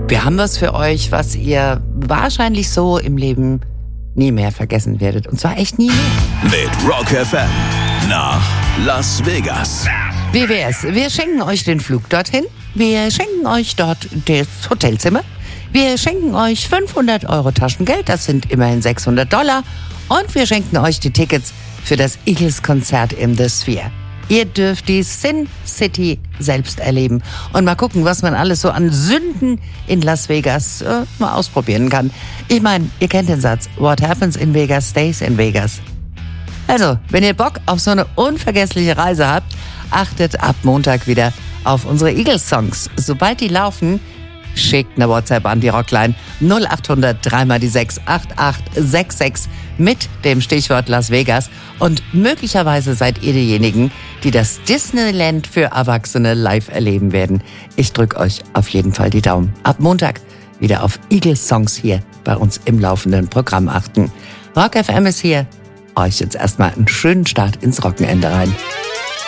Wir haben was für euch, was ihr wahrscheinlich so im Leben nie mehr vergessen werdet. Und zwar echt nie mehr. Mit Rock FM nach Las Vegas. Wie wär's? Wir schenken euch den Flug dorthin. Wir schenken euch dort das Hotelzimmer. Wir schenken euch 500 € Taschengeld. Das sind immerhin $600. Und wir schenken euch die Tickets für das Eagles-Konzert im The Sphere. Ihr dürft die Sin City selbst erleben und mal gucken, was man alles so an Sünden in Las Vegas mal ausprobieren kann. Ich meine, ihr kennt den Satz, what happens in Vegas stays in Vegas. Also, wenn ihr Bock auf so eine unvergessliche Reise habt, achtet ab Montag wieder auf unsere Eagles-Songs. Sobald die laufen, schickt eine WhatsApp an die Rockline 0800 3x6 8866 mit dem Stichwort Las Vegas und möglicherweise seid ihr diejenigen, die das Disneyland für Erwachsene live erleben werden. Ich drücke euch auf jeden Fall die Daumen. Ab Montag wieder auf Eagles-Songs hier bei uns im laufenden Programm achten. Rock FM ist hier. Euch jetzt erstmal einen schönen Start ins Wochenende rein.